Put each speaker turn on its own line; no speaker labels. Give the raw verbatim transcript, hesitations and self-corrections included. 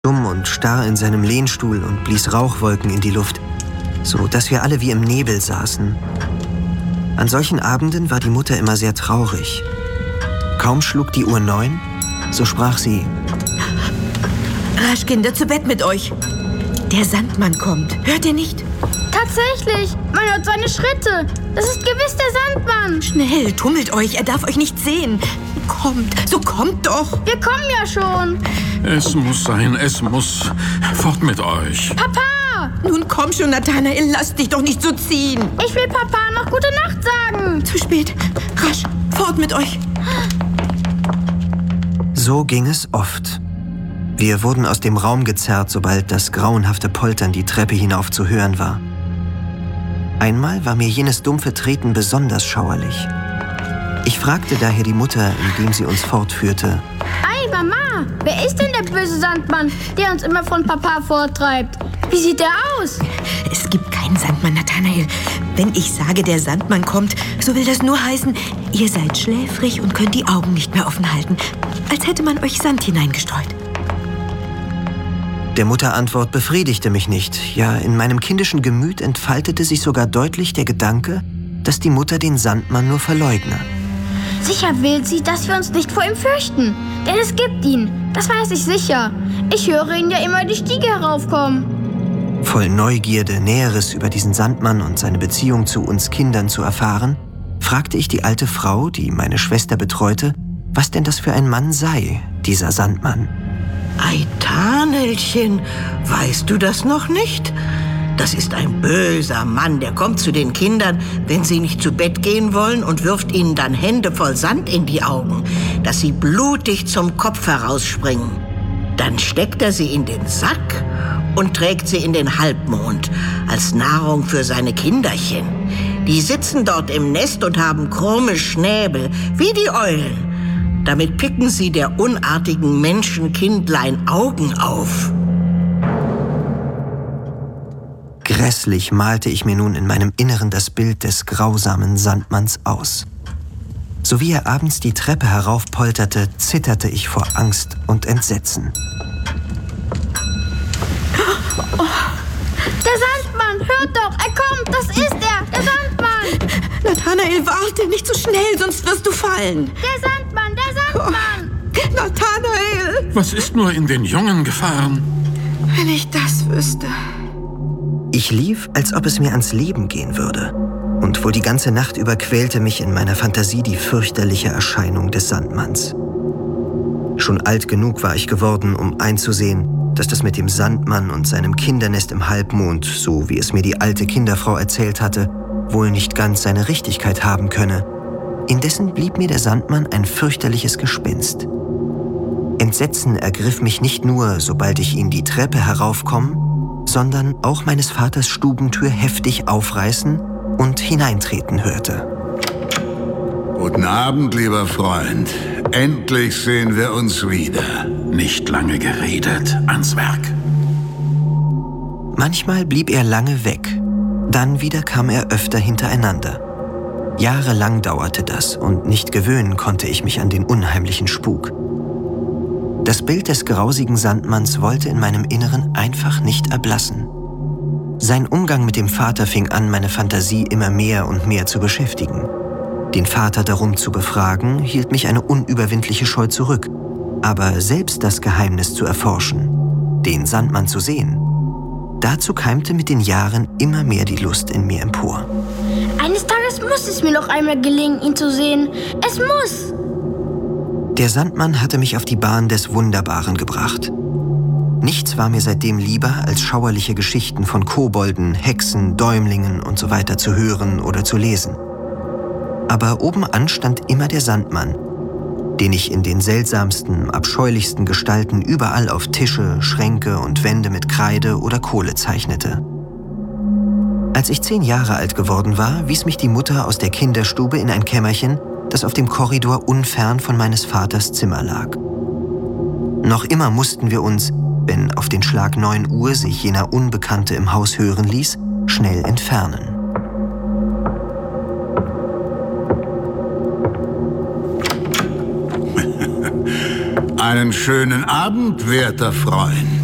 Dumm und starr in seinem Lehnstuhl und blies Rauchwolken in die Luft, so dass wir alle wie im Nebel saßen. An solchen Abenden war die Mutter immer sehr traurig. Kaum schlug die Uhr neun, so sprach sie:
Rasch, Kinder, zu Bett mit euch. Der Sandmann kommt. Hört ihr nicht?
Tatsächlich, man hört seine Schritte. Das ist gewiss der Sandmann.
Schnell, tummelt euch, er darf euch nicht sehen. Kommt, so kommt doch.
Wir kommen ja schon.
Es muss sein, es muss. Fort mit euch.
Papa!
Nun komm schon, Nathanael, lass dich doch nicht so ziehen.
Ich will Papa noch gute Nacht sagen.
Zu spät. Rasch, fort mit euch.
So ging es oft. Wir wurden aus dem Raum gezerrt, sobald das grauenhafte Poltern die Treppe hinauf zu hören war. Einmal war mir jenes dumpfe Treten besonders schauerlich. Ich fragte daher die Mutter, indem sie uns fortführte:
Ei, Mama, wer ist denn der böse Sandmann, der uns immer von Papa vortreibt? Wie sieht der aus?
Es gibt keinen Sandmann, Nathanael. Wenn ich sage, der Sandmann kommt, so will das nur heißen, ihr seid schläfrig und könnt die Augen nicht mehr offen halten, als hätte man euch Sand hineingestreut.
Der Mutter Antwort befriedigte mich nicht. Ja, in meinem kindischen Gemüt entfaltete sich sogar deutlich der Gedanke, dass die Mutter den Sandmann nur verleugne.
Sicher will sie, dass wir uns nicht vor ihm fürchten. Denn es gibt ihn, das weiß ich sicher. Ich höre ihn ja immer die Stiege heraufkommen.
Voll Neugierde, Näheres über diesen Sandmann und seine Beziehung zu uns Kindern zu erfahren, fragte ich die alte Frau, die meine Schwester betreute, was denn das für ein Mann sei, dieser Sandmann.
Ei, Thanelchen, weißt du das noch nicht? Das ist ein böser Mann, der kommt zu den Kindern, wenn sie nicht zu Bett gehen wollen, und wirft ihnen dann Hände voll Sand in die Augen, dass sie blutig zum Kopf herausspringen. Dann steckt er sie in den Sack und trägt sie in den Halbmond als Nahrung für seine Kinderchen. Die sitzen dort im Nest und haben krumme Schnäbel, wie die Eulen. Damit picken sie der unartigen Menschenkindlein Augen auf.
Grässlich malte ich mir nun in meinem Inneren das Bild des grausamen Sandmanns aus. So wie er abends die Treppe heraufpolterte, zitterte ich vor Angst und Entsetzen.
Oh, der Sandmann, hört doch, er kommt, das ist er, der Sandmann.
Nathanael, warte, nicht so schnell, sonst wirst du fallen.
Der Sandmann, der Sandmann.
Oh, Nathanael!
Was ist nur in den Jungen gefahren?
Wenn ich das wüsste.
Ich lief, als ob es mir ans Leben gehen würde. Und wohl die ganze Nacht über quälte mich in meiner Fantasie die fürchterliche Erscheinung des Sandmanns. Schon alt genug war ich geworden, um einzusehen, dass das mit dem Sandmann und seinem Kindernest im Halbmond, so wie es mir die alte Kinderfrau erzählt hatte, wohl nicht ganz seine Richtigkeit haben könne. Indessen blieb mir der Sandmann ein fürchterliches Gespenst. Entsetzen ergriff mich nicht nur, sobald ich ihn die Treppe heraufkommen, sondern auch meines Vaters Stubentür heftig aufreißen und hineintreten hörte.
Guten Abend, lieber Freund. Endlich sehen wir uns wieder.
Nicht lange geredet, ans Werk.
Manchmal blieb er lange weg, dann wieder kam er öfter hintereinander. Jahrelang dauerte das und nicht gewöhnen konnte ich mich an den unheimlichen Spuk. Das Bild des grausigen Sandmanns wollte in meinem Inneren einfach nicht erblassen. Sein Umgang mit dem Vater fing an, meine Fantasie immer mehr und mehr zu beschäftigen. Den Vater darum zu befragen, hielt mich eine unüberwindliche Scheu zurück. Aber selbst das Geheimnis zu erforschen, den Sandmann zu sehen, dazu keimte mit den Jahren immer mehr die Lust in mir empor.
Eines Tages muss es mir noch einmal gelingen, ihn zu sehen. Es muss!
Der Sandmann hatte mich auf die Bahn des Wunderbaren gebracht. Nichts war mir seitdem lieber, als schauerliche Geschichten von Kobolden, Hexen, Däumlingen und so weiter zu hören oder zu lesen. Aber obenan stand immer der Sandmann, den ich in den seltsamsten, abscheulichsten Gestalten überall auf Tische, Schränke und Wände mit Kreide oder Kohle zeichnete. Als ich zehn Jahre alt geworden war, wies mich die Mutter aus der Kinderstube in ein Kämmerchen, das auf dem Korridor unfern von meines Vaters Zimmer lag. Noch immer mussten wir uns, wenn auf den Schlag neun Uhr sich jener Unbekannte im Haus hören ließ, schnell entfernen.
Einen schönen Abend, werter Freund.